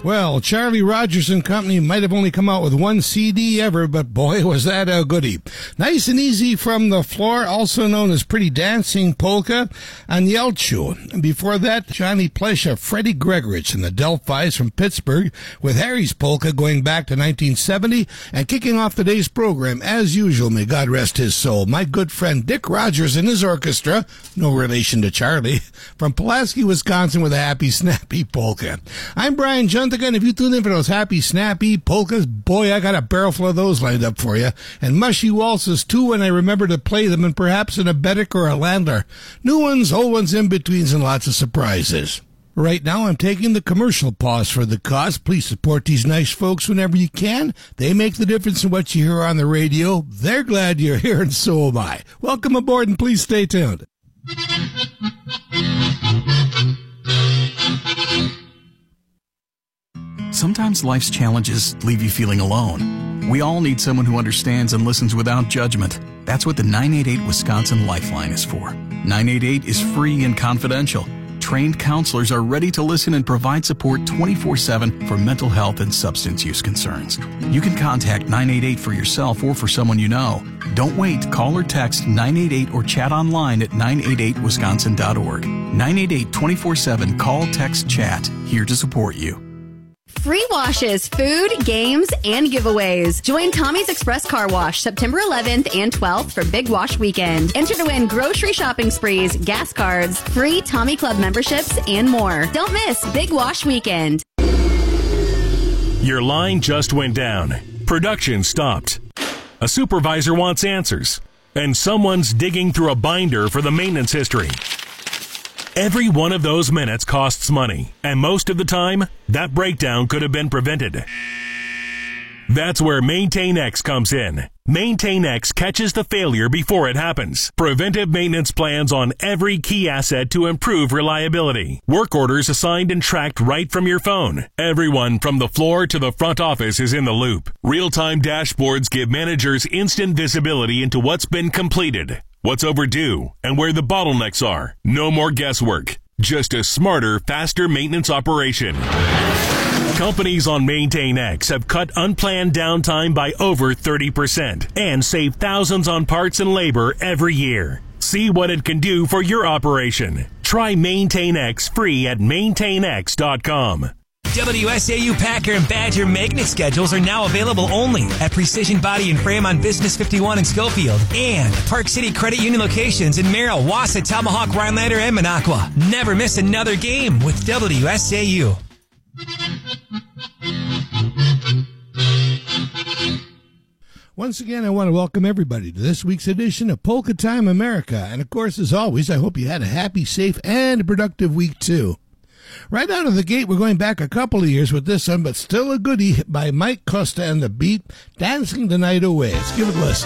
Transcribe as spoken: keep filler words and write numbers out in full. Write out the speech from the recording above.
Well, Charlie Rogers and Company might have only come out with one C D ever, but boy, was that a goodie. Nice and Easy from the Floor, also known as Pretty Dancing Polka, and Yelchu. And before that, Johnny Plesha, Freddie Gregorich and the Delphis from Pittsburgh, with Harry's Polka going back to nineteen seventy, and kicking off today's program, as usual, may God rest his soul, my good friend Dick Rogers and his orchestra, no relation to Charlie, from Pulaski, Wisconsin, with a Happy Snappy Polka. I'm Brian Junt. Again, if you tune in for those happy, snappy polkas, boy, I got a barrel full of those lined up for you. And mushy waltzes, too, when I remember to play them, and perhaps in a Bedek or a Landler. New ones, old ones, in-betweens, and lots of surprises. Right now, I'm taking the commercial pause for the cause. Please support these nice folks whenever you can. They make the difference in what you hear on the radio. They're glad you're here, and so am I. Welcome aboard, and please stay tuned. Sometimes life's challenges leave you feeling alone. We all need someone who understands and listens without judgment. That's what the nine eight eight Wisconsin Lifeline is for. nine eight eight is free and confidential. Trained counselors are ready to listen and provide support twenty-four seven for mental health and substance use concerns. You can contact nine eight eight for yourself or for someone you know. Don't wait. Call or text nine eight eight or chat online at nine eight eight wisconsin dot org. nine eight eight twenty-four seven Call, Text, Chat. Here to support you. Free washes, food, games, and giveaways. Join Tommy's Express Car Wash September eleventh and twelfth for Big Wash Weekend. Enter to win grocery shopping sprees, gas cards, free Tommy Club memberships, and more. Don't miss Big Wash Weekend. Your line just went down. Production stopped. A supervisor wants answers. And someone's digging through a binder for the maintenance history. Every one of those minutes costs money, and most of the time, that breakdown could have been prevented. That's where MaintainX comes in. MaintainX catches the failure before it happens. Preventive maintenance plans on every key asset to improve reliability. Work orders assigned and tracked right from your phone. Everyone from the floor to the front office is in the loop. Real-time dashboards give managers instant visibility into what's been completed, what's overdue, and where the bottlenecks are. No more guesswork. Just a smarter, faster maintenance operation. Companies on MaintainX have cut unplanned downtime by over thirty percent and save thousands on parts and labor every year. See what it can do for your operation. Try MaintainX free at maintain x dot com. W S A U Packer and Badger maintenance schedules are now available only at Precision Body and Frame on Business fifty-one in Schofield and Park City Credit Union locations in Merrill, Wausau, Tomahawk, Rhinelander, and Minocqua. Never miss another game with W S A U. Once again, I want to welcome everybody to this week's edition of Polka Time America. And of course, as always, I hope you had a happy, safe, and productive week too. Right out of the gate, we're going back a couple of years with this one, but still a goodie by Mike Costa and the Beat, Dancing the Night Away. Let's give it a listen.